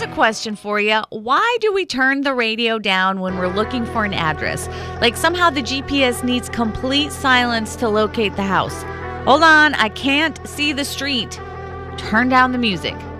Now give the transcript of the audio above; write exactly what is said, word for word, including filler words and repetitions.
here's a question for you. Why do we turn the radio down when we're looking for an address? Like somehow the G P S needs complete silence to locate the house. Hold on, I can't see the street. Turn down the music.